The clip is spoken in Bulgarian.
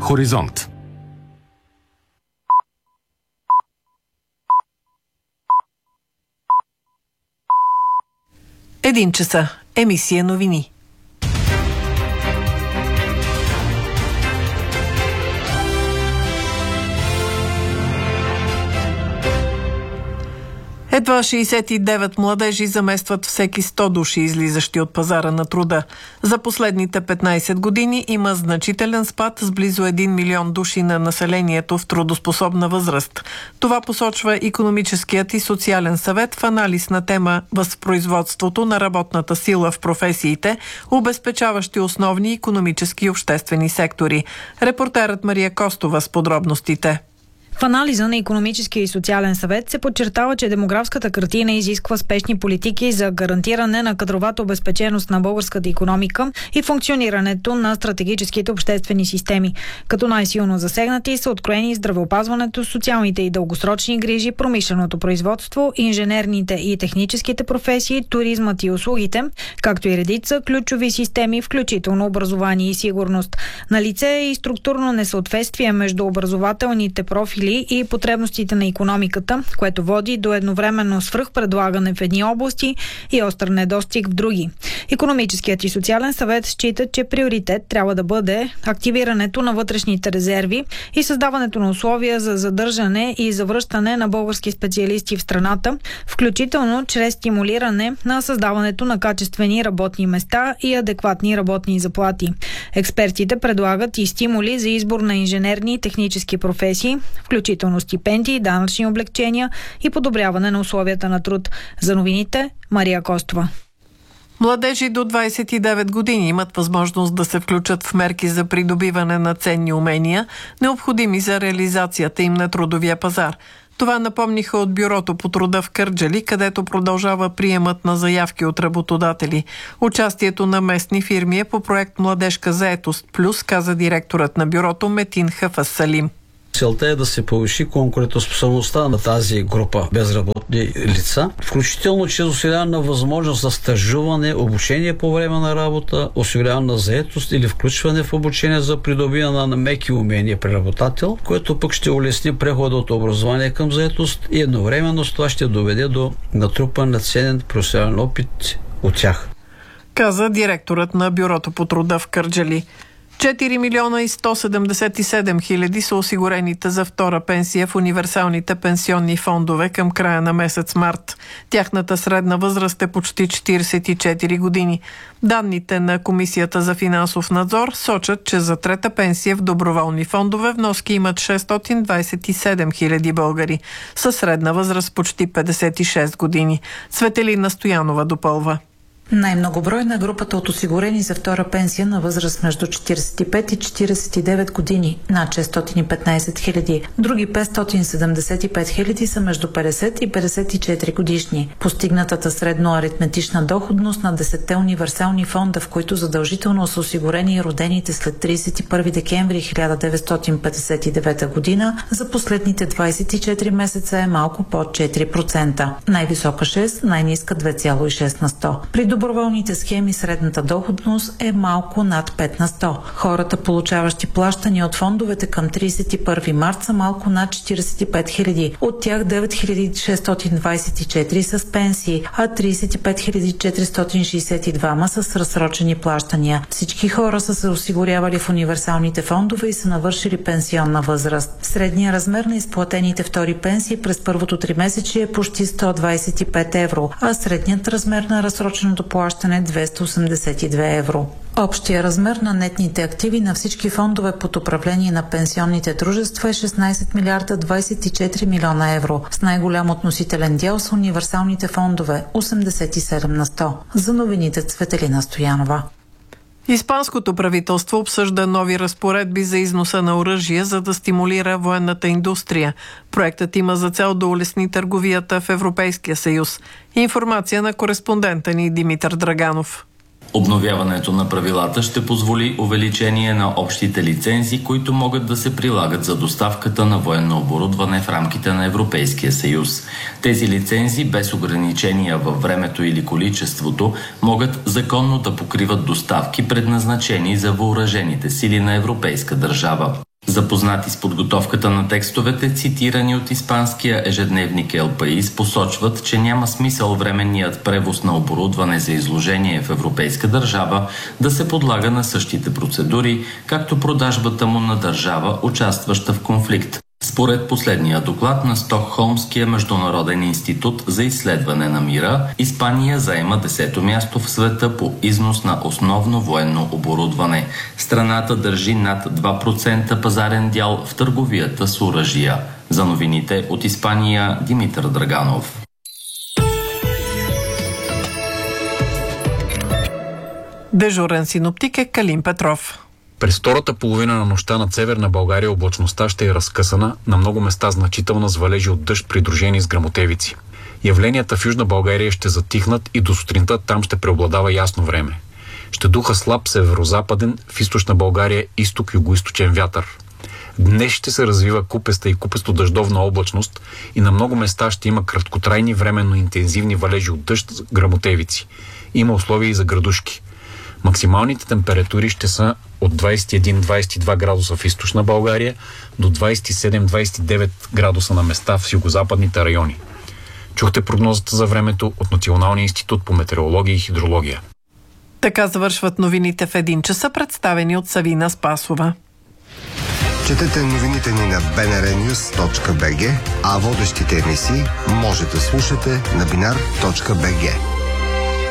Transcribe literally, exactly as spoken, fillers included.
Хоризонт. Един часа. Емисия новини. Едва шейсет и девет младежи заместват всеки сто души, излизащи от пазара на труда. За последните петнайсет години има значителен спад с близо един милион души на населението в трудоспособна възраст. Това посочва Икономическият и социален съвет в анализ на тема възпроизводството на работната сила в професиите, обезпечаващи основни икономически и обществени сектори. Репортерът Мария Костова с подробностите. В анализа на Икономическия и социален съвет се подчертава, че демографската картина изисква спешни политики за гарантиране на кадровата обезпеченост на българската икономика и функционирането на стратегическите обществени системи. Като най-силно засегнати са откроени здравеопазването, социалните и дългосрочни грижи, промишленото производство, инженерните и техническите професии, туризмът и услугите, както и редица ключови системи, включително образование и сигурност. Налице е и структурно несъответствие между образователните профили и потребностите на икономиката, което води до едновременно свръхпредлагане в едни области и остър недостиг в други. Икономическият и социален съвет счита, че приоритет трябва да бъде активирането на вътрешните резерви и създаването на условия за задържане и завръщане на български специалисти в страната, включително чрез стимулиране на създаването на качествени работни места и адекватни работни заплати. Експертите предлагат и стимули за избор на инженерни и технически професии, включително стипендии, данъчни облекчения и подобряване на условията на труд. За новините Мария Костова. Младежи до двайсет и девет години имат възможност да се включат в мерки за придобиване на ценни умения, необходими за реализацията им на трудовия пазар. Това напомниха от Бюрото по труда в Кърджали, където продължава приемът на заявки от работодатели. Участието на местни фирми е по проект Младежка заетост плюс, каза директорът на бюрото Метин Хафас Салим. Целта е да се повиши конкурентоспособността на тази група безработни лица, включително чрез осигуряване на възможност за стажуване, обучение по време на работа, осигуряване на заетост или включване в обучение за придобиване на меки умения при работател, което пък ще улесни прехода от образование към заетост и едновременно с това ще доведе до натрупване на ценен професионален опит от тях. Каза директорът на Бюрото по труда в Кърджали. четири милиона и сто седемдесет и седем хиляди са осигурените за втора пенсия в универсалните пенсионни фондове към края на месец март. Тяхната средна възраст е почти четирийсет и четири години. Данните на Комисията за финансов надзор сочат, че за трета пенсия в доброволни фондове вноски имат шестстотин двайсет и седем хиляди българи, със средна възраст почти петдесет и шест години. Цветелина Стоянова допълва. Най-многобройна е групата от осигурени за втора пенсия на възраст между четирийсет и пет и четирийсет и девет години, над шестстотин и петнайсет хиляди. Други петстотин седемдесет и пет хиляди са между петдесет и петдесет и четири годишни. Постигнатата средно аритметична доходност на десетте универсални фонда, в които задължително са осигурени родените след трийсет и първи декември хиляда деветстотин петдесет и девета година, за последните двайсет и четири месеца е малко под четири процента. Най-висока шест, най-ниска две цяло и шест на сто. При доброволните схеми средната доходност е малко над пет на сто. Хората, получаващи плащания от фондовете към трийсет и първи март, са малко над четирийсет и пет хиляди. От тях девет хиляди шестстотин двайсет и четири са с пенсии, а трийсет и пет хиляди четиристотин шейсет и два са с разсрочени плащания. Всички хора са се осигурявали в универсалните фондове и са навършили пенсионна възраст. Средният размер на изплатените втори пенсии през първото тримесечие е почти сто двайсет и пет евро, а средният размер на разсроченото плащане двеста осемдесет и две евро. Общия размер на нетните активи на всички фондове под управление на пенсионните дружества е шестнайсет милиарда двайсет и четири милиона евро. С най-голям относителен дял са универсалните фондове – осемдесет и седем на сто. За новините Цветелина Стоянова. Испанското правителство обсъжда нови разпоредби за износа на оръжие, за да стимулира военната индустрия. Проектът има за цел да улесни търговията в Европейския съюз. Информация на кореспондента ни Димитър Драганов. Обновяването на правилата ще позволи увеличение на общите лицензии, които могат да се прилагат за доставката на военно оборудване в рамките на Европейския съюз. Тези лицензии без ограничения във времето или количеството могат законно да покриват доставки, предназначени за въоръжените сили на европейска държава. Запознати с подготовката на текстовете, цитирани от испанския ежедневник Ел Паис, посочват, че няма смисъл временният превоз на оборудване за изложение в европейска държава да се подлага на същите процедури, както продажбата му на държава, участваща в конфликт. Според последния доклад на Стокхолмския международен институт за изследване на мира, Испания заема десето място в света по износ на основно военно оборудване. Страната държи над два процента пазарен дял в търговията с оръжия. За новините от Испания, Димитър Драганов. Дежурен синоптик е Калин Петров. През втората половина на нощта над Северна България облачността ще е разкъсана, на много места значителна с валежи от дъжд, придружени с гръмотевици. Явленията в Южна България ще затихнат и до сутринта там ще преобладава ясно време. Ще духа слаб северозападен, в Източна България изток-югоизточен вятър. Днес ще се развива купеста и купесто-дъждовна облачност и на много места ще има краткотрайни временно интензивни валежи от дъжд с гръмотевици. Има условия и за градушки. Максималните температури ще са от двадесет и един до двадесет и два градуса в Източна България до двадесет и седем до двадесет и девет градуса на места в югозападните райони. Чухте прогнозата за времето от Националния институт по метеорология и хидрология. Така завършват новините в един часа, представени от Савина Спасова. Четете новините ни на би ен ар нюс точка би джи, а водещите емисии може да слушате на бинар точка би джи.